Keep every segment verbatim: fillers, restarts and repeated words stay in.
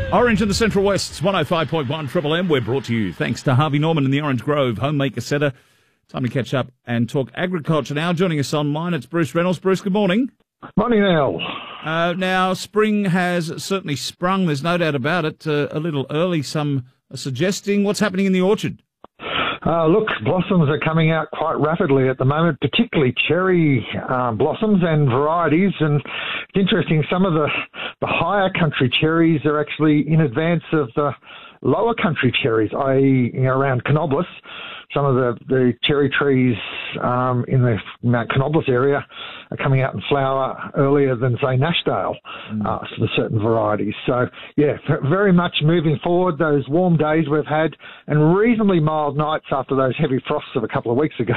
Orange in the Central West, one oh five point one Triple M. We're brought to you thanks to Harvey Norman in the Orange Grove, Homemaker Centre. Time to catch up and talk agriculture now. Joining us online, it's Bruce Reynolds. Bruce, good morning. Morning, Al. Uh, now, spring has certainly sprung, there's no doubt about it, uh, a little early, some are suggesting. What's happening in the orchard? Uh, look, blossoms are coming out quite rapidly at the moment, particularly cherry uh, blossoms and varieties. And it's interesting, some of the, the higher country cherries are actually in advance of the lower country cherries, that is, you know, around Canobolas. Some of the, the cherry trees um, in the Mount Canobolas area are coming out in flower earlier than, say, Nashdale mm. uh, for certain varieties. So, yeah, very much moving forward. Those warm days we've had and reasonably mild nights after those heavy frosts of a couple of weeks ago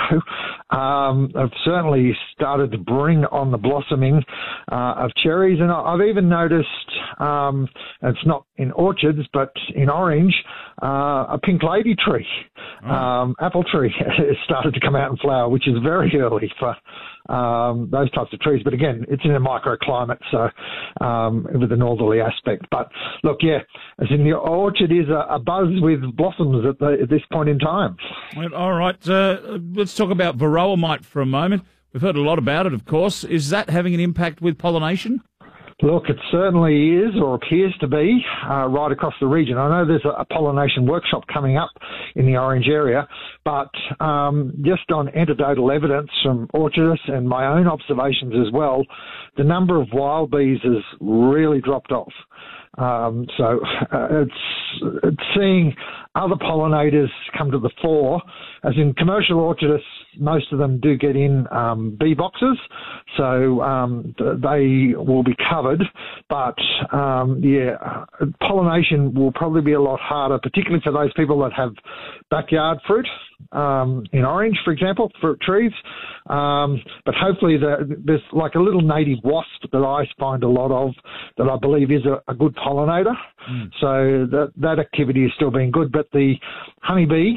um, have certainly started to bring on the blossoming uh, of cherries. And I've even noticed, um, it's not in orchards, but in Orange, uh, a pink lady tree. Oh. Um, apple tree has started to come out and flower, which is very early for um, those types of trees. But again, it's in a microclimate, so um, with a northerly aspect. But look, yeah, as in the orchard is a, a buzz with blossoms at, the, at this point in time. All right, uh, let's talk about varroa mite for a moment. We've heard a lot about it, of course. Is that having an impact with pollination? Look, it certainly is, or appears to be, uh, right across the region. I know there's a, a pollination workshop coming up in the Orange area, but um, just on anecdotal evidence from orchardists and my own observations as well, the number of wild bees has really dropped off. Um, so uh, it's, it's seeing other pollinators come to the fore. As in commercial orchardists, most of them do get in um, bee boxes, so um, they will be covered. But um, yeah, pollination will probably be a lot harder, particularly for those people that have backyard fruit. Um, in Orange, for example, fruit trees. Um, but hopefully the, there's like a little native wasp that I find a lot of that I believe is a, a good pollinator. Mm. So that, that activity is still being good. But the honeybee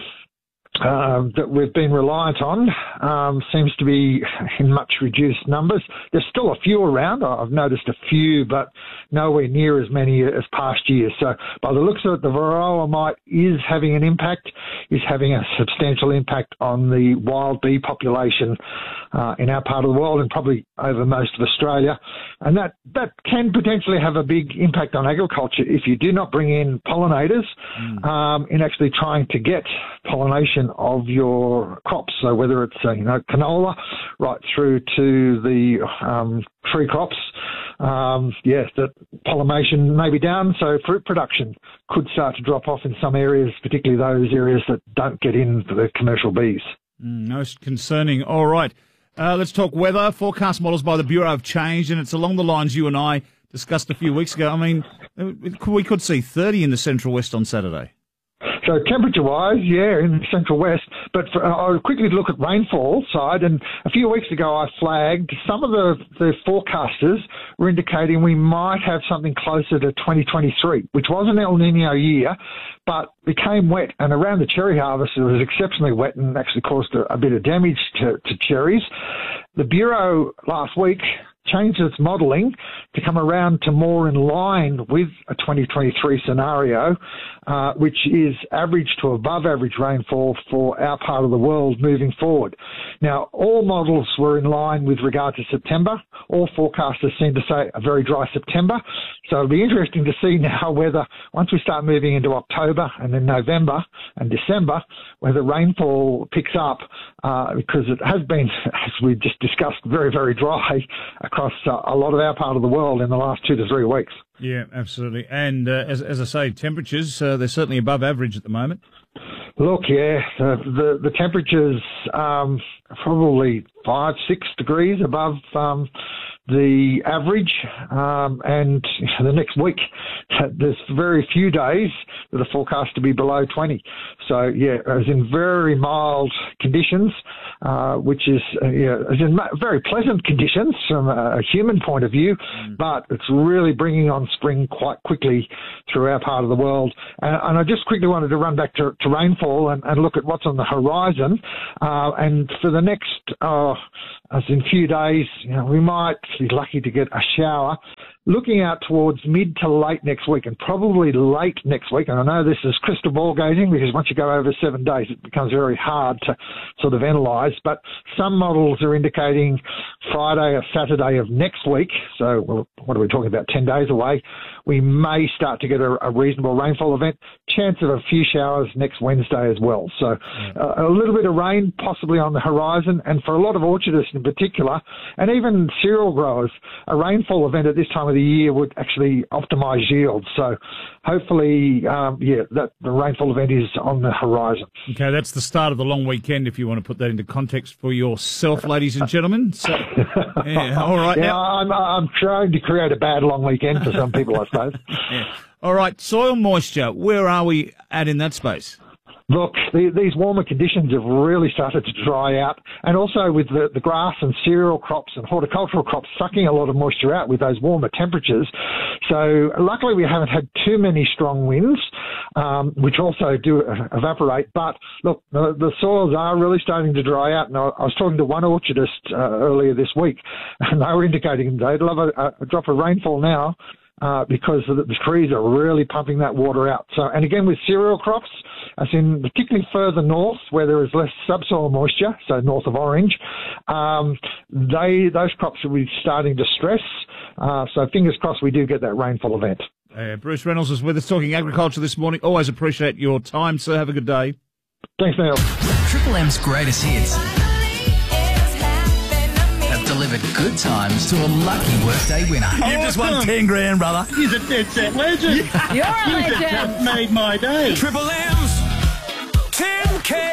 Uh, that we've been reliant on um, seems to be in much reduced numbers. There's still a few around. I've noticed a few, but nowhere near as many as past years. So by the looks of it, the varroa mite is having an impact, is having a substantial impact on the wild bee population uh, in our part of the world and probably over most of Australia. And that, that can potentially have a big impact on agriculture if you do not bring in pollinators mm. um, in actually trying to get pollination of your crops. So whether it's uh, you know canola right through to the um, tree crops, um, yes, the pollination may be down, so fruit production could start to drop off in some areas, particularly those areas that don't get in for the commercial bees. Mm, most concerning. All right, uh, let's talk weather. Forecast models by the Bureau have changed, and it's along the lines you and I discussed a few weeks ago. I mean, we could see thirty in the Central West on Saturday. So temperature-wise, yeah, in the Central West. But for, uh, I'll quickly look at rainfall side. And a few weeks ago, I flagged some of the, the forecasters were indicating we might have something closer to twenty twenty-three, which was an El Nino year, but became wet. And around the cherry harvest, it was exceptionally wet and actually caused a, a bit of damage to, to cherries. The Bureau last week changed its modelling to come around to more in line with a twenty twenty-three scenario, uh, which is average to above average rainfall for our part of the world moving forward. Now, all models were in line with regard to September. All forecasters seem to say a very dry September. So it'll be interesting to see now whether, once we start moving into October and then November and December, whether rainfall picks up, uh, because it has been, as we just discussed, very, very dry across uh, a lot of our part of the world in the last two to three weeks. Yeah, absolutely. And uh, as, as I say, temperatures, uh, they're certainly above average at the moment. Look, yeah, the the, the temperatures um, probably five, six degrees above um, the average, um, and the next week there's very few days that are forecast to be below twenty. So yeah, as in very mild conditions, uh, which is uh, yeah, as in very pleasant conditions from a human point of view, mm. but it's really bringing on spring quite quickly through our part of the world. And, and I just quickly wanted to run back to, to rainfall and, and look at what's on the horizon. Uh, and for the next, uh, as in few days, you know, we might be lucky to get a shower, looking out towards mid to late next week, and probably late next week, and I know this is crystal ball gazing because once you go over seven days, it becomes very hard to sort of analyse, but some models are indicating Friday or Saturday of next week, so well, what are we talking about, ten days away, we may start to get a, a reasonable rainfall event. Chance of a few showers next Wednesday as well. So uh, a little bit of rain possibly on the horizon, and for a lot of orchardists in particular, and even cereal growers, a rainfall event at this time of the year would actually optimise yield. So hopefully, um, yeah, that the rainfall event is on the horizon. Okay, that's the start of the long weekend, if you want to put that into context for yourself, ladies and gentlemen. So, yeah, all right. Yeah, now, I'm, I'm trying to create a bad long weekend for some people, I suppose. Yeah. All right, soil moisture, where are we at in that space? Look, the, these warmer conditions have really started to dry out, and also with the, the grass and cereal crops and horticultural crops sucking a lot of moisture out with those warmer temperatures. So luckily we haven't had too many strong winds, um, which also do evaporate. But look, the, the soils are really starting to dry out. And I, I was talking to one orchardist uh, earlier this week, and they were indicating they'd love a, a drop of rainfall now. Uh, because the, the trees are really pumping that water out. So, and again with cereal crops, as in particularly further north where there is less subsoil moisture, so north of Orange, um, they those crops will be starting to stress. Uh, so fingers crossed we do get that rainfall event. Uh, Bruce Reynolds is with us talking agriculture this morning. Always appreciate your time, sir. Have a good day. Thanks, Neil. Triple M's greatest hits delivered good times to a lucky workday winner. You've just won ten grand, brother. He's a dead set legend. You're a legend. Just made my day. Triple M's ten K.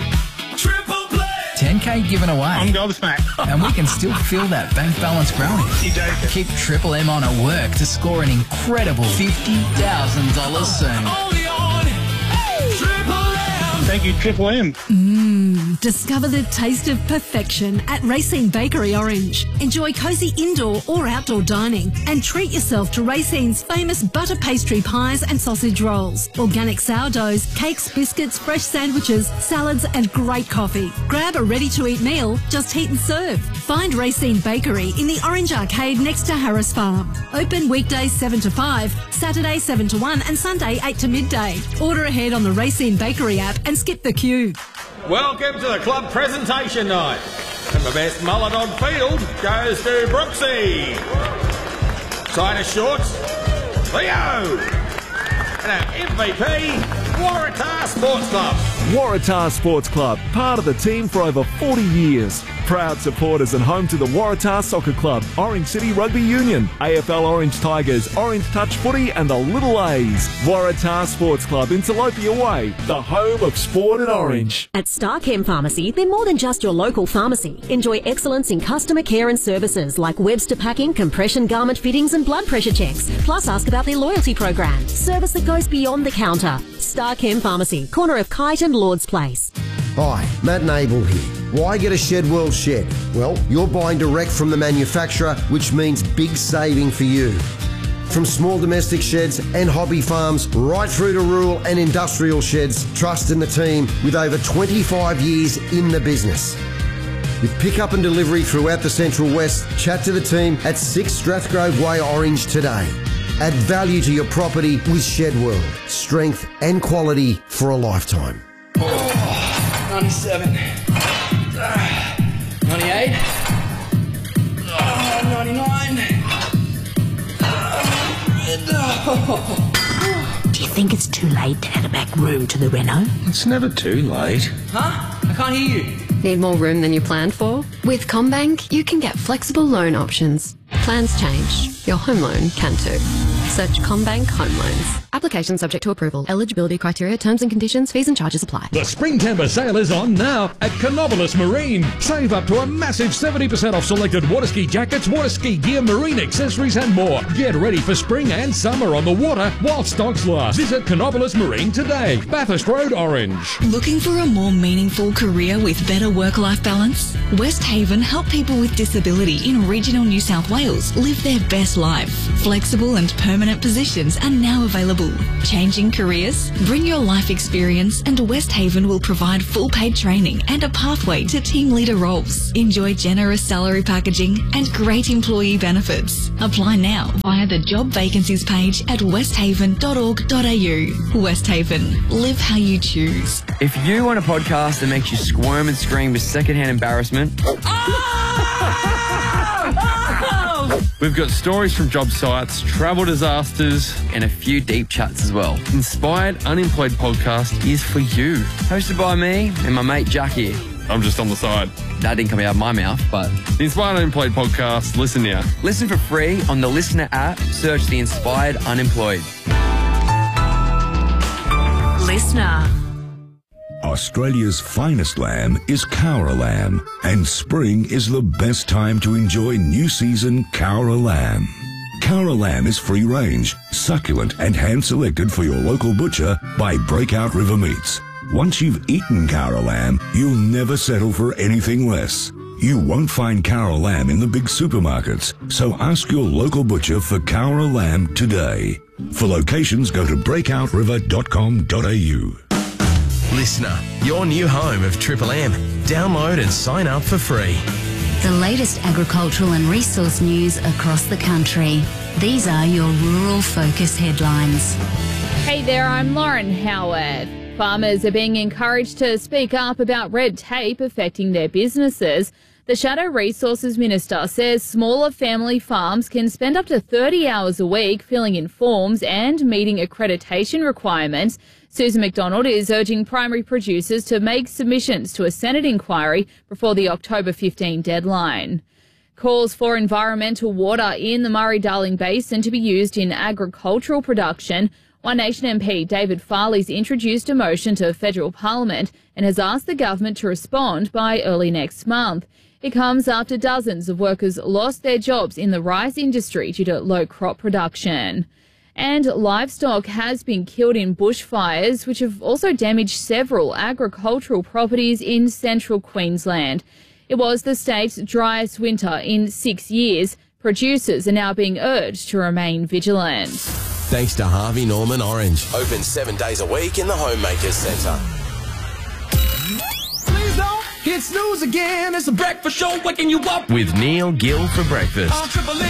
Triple play. ten K given away. I'm gobsmacked. And we can still feel that bank balance growing. Keep Triple M on at work to score an incredible fifty thousand dollars soon. Only on Triple M. Thank you, Triple M. Mmm, discover the taste of perfection at Racine Bakery Orange. Enjoy cosy indoor or outdoor dining and treat yourself to Racine's famous butter pastry pies and sausage rolls, organic sourdoughs, cakes, biscuits, fresh sandwiches, salads and great coffee. Grab a ready-to-eat meal, just heat and serve. Find Racine Bakery in the Orange Arcade next to Harris Farm. Open weekdays seven to five, Saturday seven to one and Sunday eight to midday. Order ahead on the Racine Bakery app and skip the queue. Welcome to the club presentation night. And the best mullet on field goes to Brooksy. Side of shorts, Leo. And our M V P, Waratah Sports Club. Waratah Sports Club, part of the team for over forty years. Proud supporters and home to the Waratah Soccer Club, Orange City Rugby Union, A F L Orange Tigers, Orange Touch Footy and the Little A's. Waratah Sports Club in Tilapia Way, the home of sport in Orange. At Starchem Pharmacy, they're more than just your local pharmacy. Enjoy excellence in customer care and services like Webster packing, compression garment fittings and blood pressure checks. Plus ask about their loyalty program. Service that goes beyond the counter. Starchem Pharmacy, corner of Kite and Lord's Place. Hi, Matt Nable here. Why get a Shed World shed? Well, you're buying direct from the manufacturer, which means big saving for you. From small domestic sheds and hobby farms, right through to rural and industrial sheds, trust in the team with over twenty-five years in the business. With pickup and delivery throughout the Central West, chat to the team at six Strathgrove Way, Orange today. Add value to your property with Shed World. Strength and quality for a lifetime. Oh, ninety-seven. ninety-eight. Oh, ninety-nine. Oh. Do you think it's too late to add a back room to the reno? It's never too late. Huh? I can't hear you. Need more room than you planned for? With CommBank, you can get flexible loan options. Plans change. Your home loan can too. Search CommBank Home Loans. Application subject to approval. Eligibility criteria, terms and conditions, fees and charges apply. The Spring Timber sale is on now at Canopolis Marine. Save up to a massive seventy percent off selected water ski jackets, water ski gear, marine accessories and more. Get ready for spring and summer on the water while stocks last. Visit Canopolis Marine today. Bathurst Road, Orange. Looking for a more meaningful career with better work-life balance? West Haven help people with disability in regional New South Wales live their best life. Flexible and permanent permanent positions are now available. Changing careers? Bring your life experience and West Haven will provide full paid training and a pathway to team leader roles. Enjoy generous salary packaging and great employee benefits. Apply now via the job vacancies page at westhaven dot org dot a u. West Haven. Live how you choose. If you want a podcast that makes you squirm and scream with secondhand embarrassment, we've got stories from job sites, travel disasters, and a few deep chats as well. Inspired Unemployed Podcast is for you. Hosted by me and my mate Jack here. I'm just on the side. That didn't come out of my mouth, but... The Inspired Unemployed Podcast, listen now. Listen for free on the Listener app. Search The Inspired Unemployed. Listener. Australia's finest lamb is Cowra lamb, and spring is the best time to enjoy new season Cowra lamb. Cowra lamb is free range, succulent, and hand selected for your local butcher by Breakout River Meats. Once you've eaten Cowra lamb, you'll never settle for anything less. You won't find Cowra lamb in the big supermarkets, so ask your local butcher for Cowra lamb today. For locations, go to breakout river dot com dot a u. Listener, your new home of Triple M. Download and sign up for free. The latest agricultural and resource news across the country. These are your Rural Focus headlines. Hey there, I'm Lauren Howard. Farmers are being encouraged to speak up about red tape affecting their businesses. The Shadow Resources Minister says smaller family farms can spend up to thirty hours a week filling in forms and meeting accreditation requirements. Susan McDonald is urging primary producers to make submissions to a Senate inquiry before the October fifteenth deadline. Calls for environmental water in the Murray-Darling Basin to be used in agricultural production. One Nation M P David Farley's introduced a motion to federal parliament and has asked the government to respond by early next month. It comes after dozens of workers lost their jobs in the rice industry due to low crop production. And livestock has been killed in bushfires, which have also damaged several agricultural properties in central Queensland. It was the state's driest winter in six years. Producers are now being urged to remain vigilant. Thanks to Harvey Norman Orange. Open seven days a week in the Homemakers Centre. Please don't hit snooze again. It's a breakfast show waking you up With Neil Gill for breakfast. on Triple M.